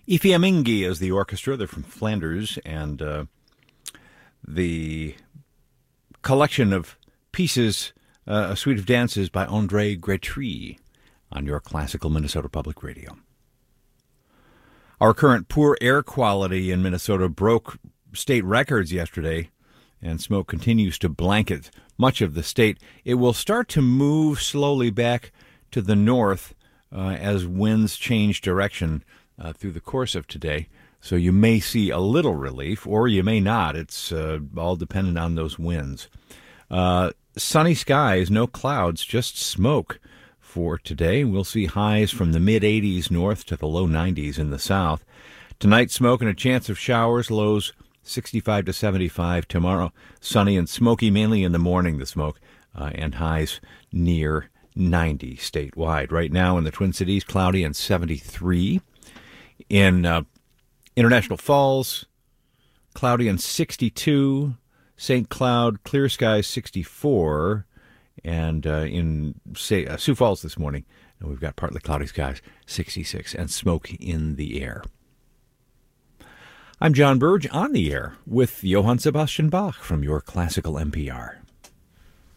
Ifeamingi is the orchestra. They're from Flanders, and the collection of pieces, a suite of dances by André Grétry on your classical Minnesota Public Radio. Our current poor air quality in Minnesota broke state records yesterday, and smoke continues to blanket much of the state. It will start to move slowly back to the north as winds change direction through the course of today. So you may see a little relief, or you may not. It's all dependent on those winds. Sunny skies, no clouds, just smoke for today. We'll see highs from the mid-80s north to the low 90s in the south. Tonight, smoke and a chance of showers, lows 65 to 75. Tomorrow, sunny and smoky, mainly in the morning, the smoke, and highs near 90 statewide. Right now in the Twin Cities, cloudy and 73. In International Falls, cloudy and 62. St. Cloud, clear skies, 64. And in Sioux Falls this morning, we've got partly cloudy skies, 66, and smoke in the air. I'm John Burge on the air with Johann Sebastian Bach from your classical NPR.